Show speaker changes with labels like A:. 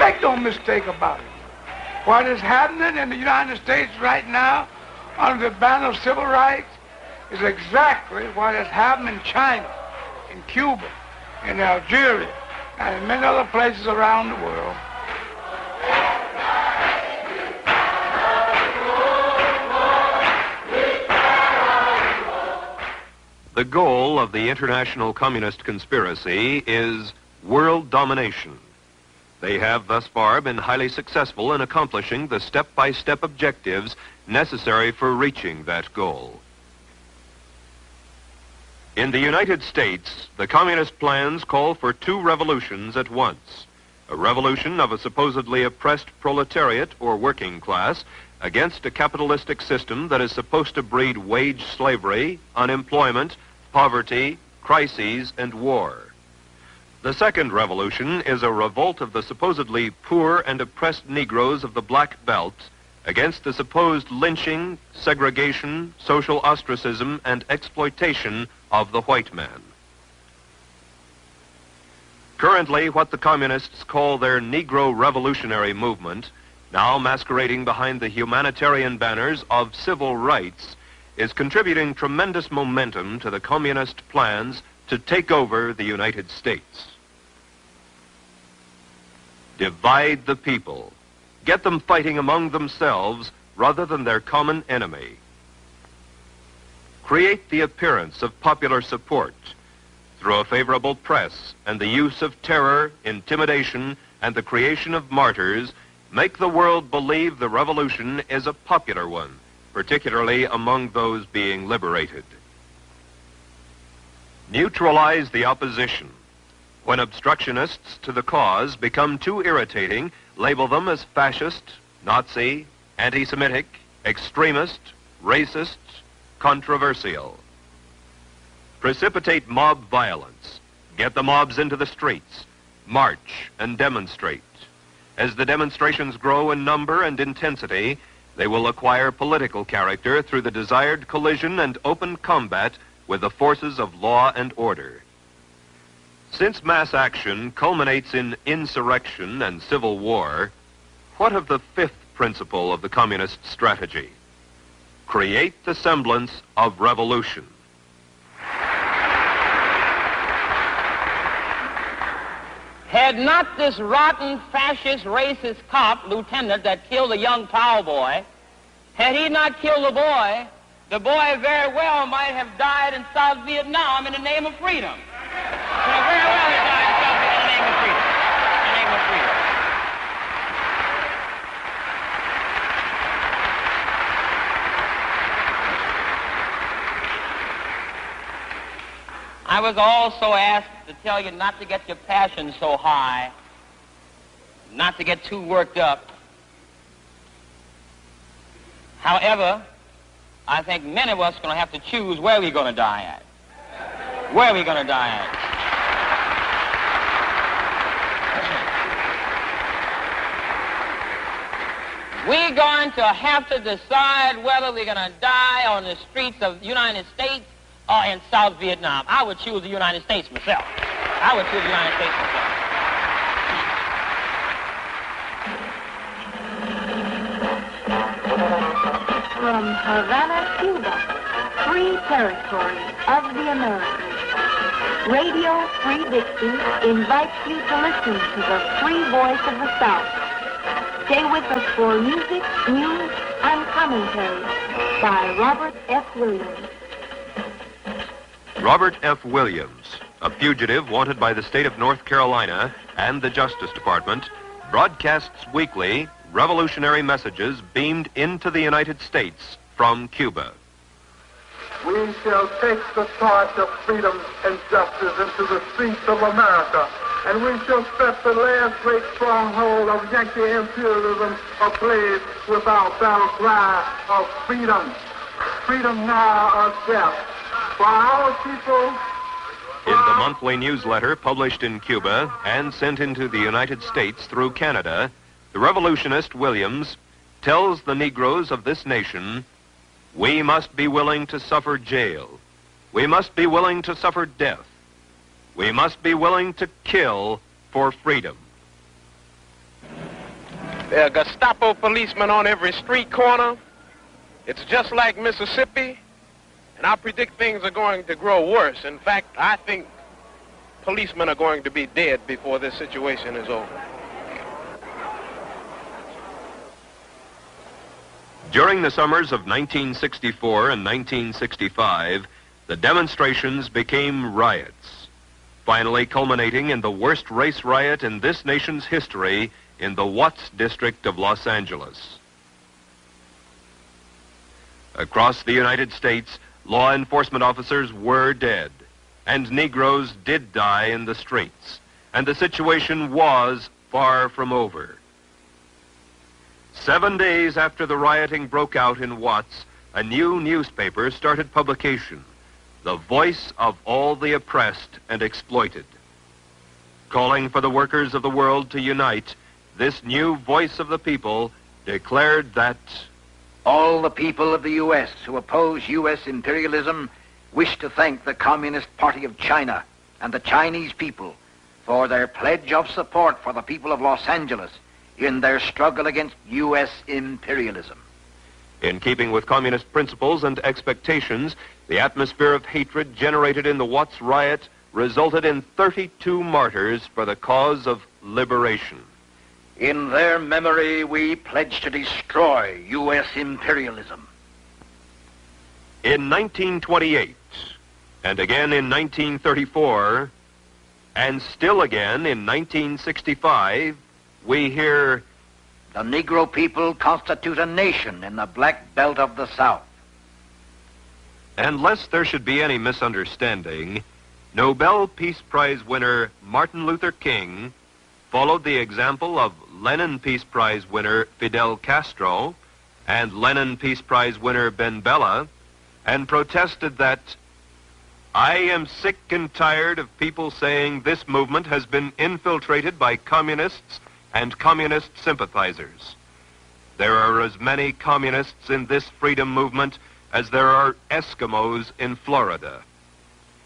A: Make no mistake about it. What is happening in the United States right now under the banner of civil rights is exactly what has happened in China, in Cuba, in Algeria, and in many other places around the world.
B: The goal of the international communist conspiracy is world domination. They have thus far been highly successful in accomplishing the step-by-step objectives necessary for reaching that goal. In the United States, the communist plans call for two revolutions at once. A revolution of a supposedly oppressed proletariat or working class against a capitalistic system that is supposed to breed wage slavery, unemployment, poverty, crises, and war. The second revolution is a revolt of the supposedly poor and oppressed Negroes of the Black Belt against the supposed lynching, segregation, social ostracism, and exploitation of the white man. Currently, what the communists call their Negro Revolutionary Movement, now masquerading behind the humanitarian banners of civil rights, is contributing tremendous momentum to the communist plans to take over the United States. Divide the people. Get them fighting among themselves rather than their common enemy. Create the appearance of popular support through a favorable press and the use of terror, intimidation, and the creation of martyrs. Make the world believe the revolution is a popular one, particularly among those being liberated. Neutralize the opposition. When obstructionists to the cause become too irritating, label them as fascist, Nazi, anti-Semitic, extremist, racist, controversial. Precipitate mob violence. Get the mobs into the streets. March and demonstrate. As the demonstrations grow in number and intensity, they will acquire political character through the desired collision and open combat with the forces of law and order. Since mass action culminates in insurrection and civil war, what of the fifth principle of the communist strategy? Create the semblance of revolution.
C: Had not this rotten, fascist, racist cop, lieutenant, that killed the young Powell boy, had he not killed the boy very well might have died in South Vietnam in the name of freedom. Very well he died in South Vietnam in the name of freedom. In the name of freedom. I was also asked to tell you not to get your passion so high, not to get too worked up. However, I think many of us are going to have to choose where we're going to die at. Where we're going to die at. We're going to have to decide whether we're going to die on the streets of the United States or in South Vietnam. I would choose the United States myself. I would choose the United States myself.
D: From Havana, Cuba, free territory of the Americas, Radio Free Dixie invites you to listen to the free voice of the South. Stay with us for music, news, and commentary by Robert F. Williams.
B: Robert F. Williams, a fugitive wanted by the state of North Carolina and the Justice Department, broadcasts weekly revolutionary messages beamed into the United States from Cuba.
E: We shall take the torch of freedom and justice into the streets of America, and we shall set the last great stronghold of Yankee imperialism ablaze with our battle cry of freedom. Freedom now or death. For our people...
B: In the monthly newsletter published in Cuba and sent into the United States through Canada, the revolutionist Williams tells the Negroes of this nation, we must be willing to suffer jail. We must be willing to suffer death. We must be willing to kill for freedom.
F: There are Gestapo policemen on every street corner. It's just like Mississippi, and I predict things are going to grow worse. In fact, I think policemen are going to be dead before this situation is over.
B: During the summers of 1964 and 1965, the demonstrations became riots, finally culminating in the worst race riot in this nation's history in the Watts district of Los Angeles. Across the United States, law enforcement officers were dead, and Negroes did die in the streets, and the situation was far from over. 7 days after the rioting broke out in Watts, a new newspaper started publication, the voice of all the oppressed and exploited. Calling for the workers of the world to unite, this new voice of the people declared that
G: all the people of the U.S. who oppose U.S. imperialism wish to thank the Communist Party of China and the Chinese people for their pledge of support for the people of Los Angeles in their struggle against U.S. imperialism.
B: In keeping with communist principles and expectations, the atmosphere of hatred generated in the Watts riot resulted in 32 martyrs for the cause of liberation.
G: In their memory, we pledge to destroy U.S. imperialism.
B: In 1928, and again in 1934, and still again in 1965, we hear,
G: the Negro people constitute a nation in the Black Belt of the South.
B: And lest there should be any misunderstanding, Nobel Peace Prize winner Martin Luther King followed the example of Lenin Peace Prize winner Fidel Castro and Lenin Peace Prize winner Ben Bella, and protested that, I am sick and tired of people saying this movement has been infiltrated by communists and communist sympathizers. There are as many communists in this freedom movement as there are Eskimos in Florida.